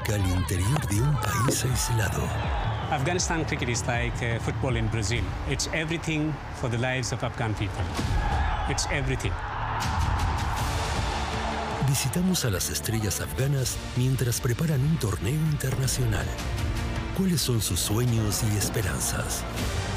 música al interior de un país aislado. Afghanistan cricket is like football in Brazil. It's everything for the lives of Afghan people. It's everything. Visitamos a las estrellas afganas mientras preparan un torneo internacional. ¿Cuáles son sus sueños y esperanzas?